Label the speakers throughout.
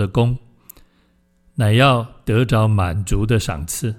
Speaker 1: 的功，乃要得着满足的赏赐。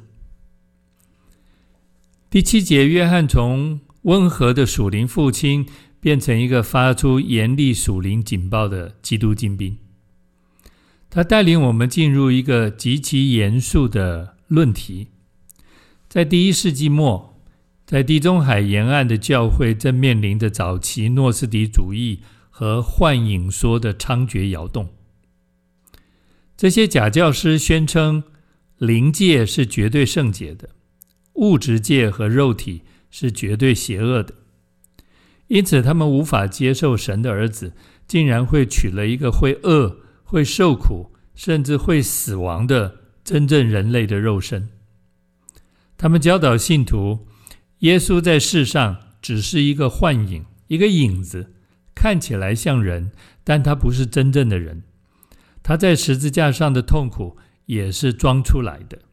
Speaker 1: 第7节，约翰从温和的属灵父亲变成一个发出严厉属灵警报的基督精兵。他带领我们进入一个极其严肃的论题。在第1世纪末，在地中海沿岸的教会正面临着早期诺斯底主义和幻影说的猖獗摇动。这些假教师宣称灵界是绝对圣洁的，物质界和肉体是绝对邪恶的，因此他们无法接受神的儿子竟然会取了一个会饿、会受苦，甚至会死亡的真正人类的肉身。他们教导信徒，耶稣在世上只是一个幻影，一个影子，看起来像人，但他不是真正的人。他在十字架上的痛苦也是装出来的。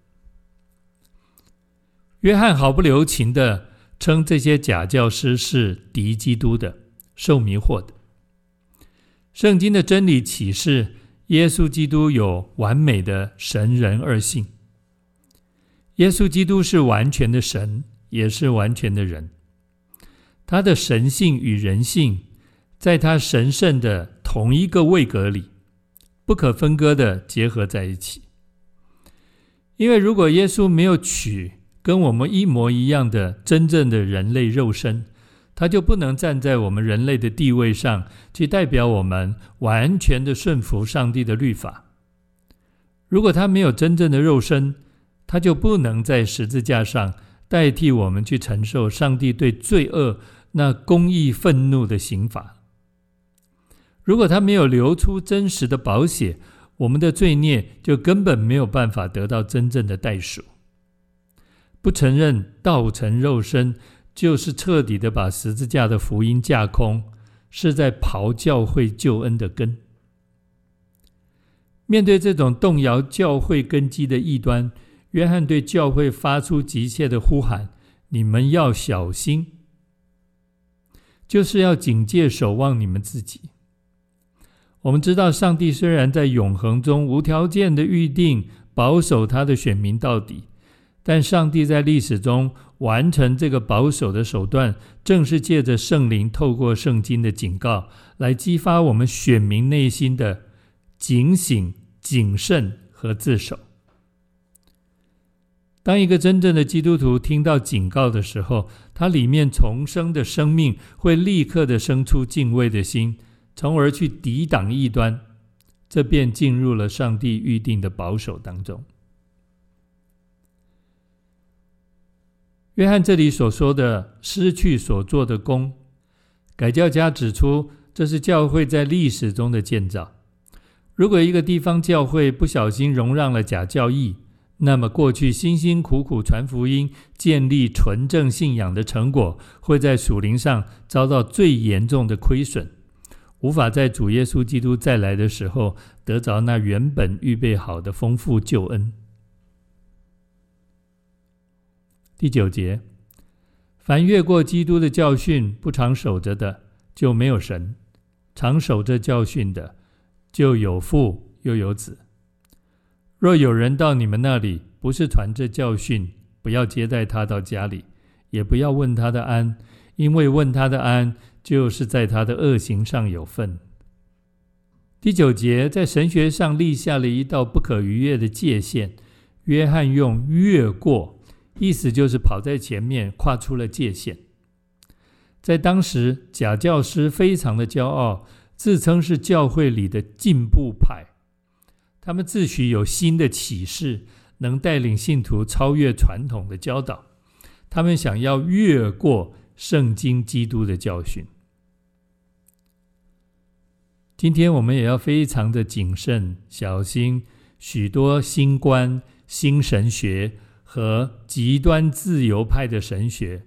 Speaker 1: 约翰毫不留情地称这些假教师是敌基督的，受迷惑的。圣经的真理启示耶稣基督有完美的神人二性。耶稣基督是完全的神，也是完全的人。他的神性与人性在他神圣的同一个位格里，不可分割的结合在一起。因为如果耶稣没有取跟我们一模一样的真正的人类肉身，他就不能站在我们人类的地位上去代表我们完全的顺服上帝的律法。如果他没有真正的肉身，他就不能在十字架上代替我们去承受上帝对罪恶那公义愤怒的刑罚。如果他没有流出真实的宝血，我们的罪孽就根本没有办法得到真正的代赎。不承认道成肉身，就是彻底的把十字架的福音架空，是在刨教会救恩的根。面对这种动摇教会根基的异端，约翰对教会发出急切的呼喊：你们要小心，就是要警戒守望你们自己。我们知道上帝虽然在永恒中无条件的预定保守他的选民到底，但上帝在历史中完成这个保守的手段，正是借着圣灵透过圣经的警告，来激发我们选民内心的警醒、谨慎和自守。当一个真正的基督徒听到警告的时候，他里面重生的生命会立刻的生出敬畏的心，从而去抵挡异端，这便进入了上帝预定的保守当中。约翰这里所说的失去所做的功，改教家指出，这是教会在历史中的建造。如果一个地方教会不小心容让了假教义，那么过去辛辛苦苦传福音、建立纯正信仰的成果，会在属灵上遭到最严重的亏损，无法在主耶稣基督再来的时候得着那原本预备好的丰富救恩。第9节，凡越过基督的教训不常守着的，就没有神；常守着教训的，就有父又有子。若有人到你们那里，不是传这教训，不要接待他到家里，也不要问他的安，因为问他的安，就是在他的恶行上有份。第9节在神学上立下了一道不可逾越的界限，约翰用越过，意思就是跑在前面，跨出了界限。在当时，假教师非常的骄傲，自称是教会里的进步派，他们自诩有新的启示，能带领信徒超越传统的教导。他们想要越过圣经基督的教训。今天我们也要非常的谨慎小心，许多新观、新神学和极端自由派的神学，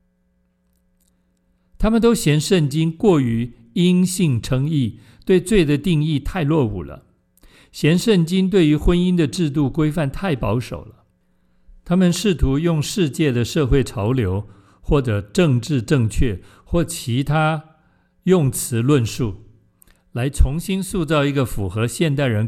Speaker 1: 他们都嫌圣经过于因信称义，对罪的定义太落伍了，嫌圣经对于婚姻的制度规范太保守了。他们试图用世界的社会潮流，或者政治正确，或其他用词论述，来重新塑造一个符合现代人